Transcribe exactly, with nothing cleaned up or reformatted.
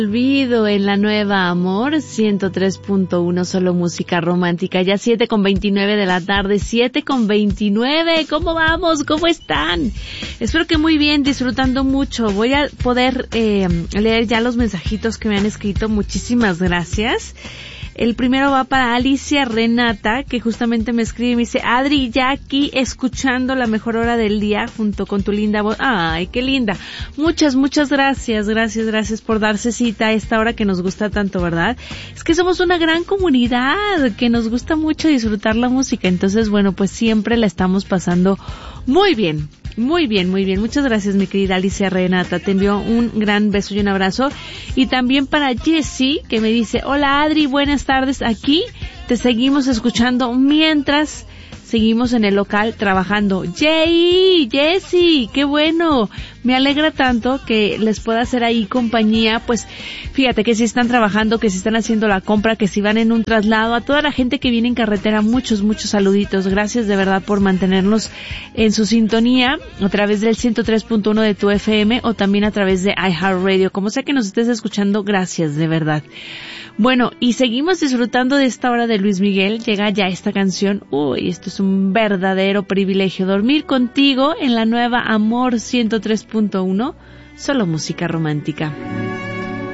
Olvido en la nueva Amor ciento tres punto uno, solo música romántica. Ya siete con veintinueve de la tarde, siete con veintinueve. ¿Cómo vamos? ¿Cómo están? Espero que muy bien, disfrutando mucho. Voy a poder eh, leer ya los mensajitos que me han escrito. Muchísimas gracias. El primero va para Alicia Renata, que justamente me escribe y me dice: Adri, ya aquí escuchando la mejor hora del día junto con tu linda voz. Ay, qué linda. Muchas, muchas gracias, gracias, gracias por darse cita a esta hora que nos gusta tanto, ¿verdad? Es que somos una gran comunidad que nos gusta mucho disfrutar la música. Entonces, bueno, pues siempre la estamos pasando muy bien. Muy bien, muy bien. Muchas gracias, mi querida Alicia Renata. Te envío un gran beso y un abrazo. Y también para Jessie, que me dice: hola Adri, buenas tardes. Aquí te seguimos escuchando mientras seguimos en el local trabajando. ¡Yay! ¡Jessie! ¡Qué bueno! Me alegra tanto que les pueda hacer ahí compañía. Pues fíjate que si están trabajando, que si están haciendo la compra, que si van en un traslado, a toda la gente que viene en carretera, muchos, muchos saluditos. Gracias de verdad por mantenernos en su sintonía a través del ciento tres punto uno de tu F M o también a través de iHeartRadio. Como sea que nos estés escuchando, gracias de verdad. Bueno, y seguimos disfrutando de esta hora de Luis Miguel. Llega ya esta canción. Uy, esto es un verdadero privilegio. Dormir contigo en la nueva Amor ciento tres punto uno. Solo música romántica.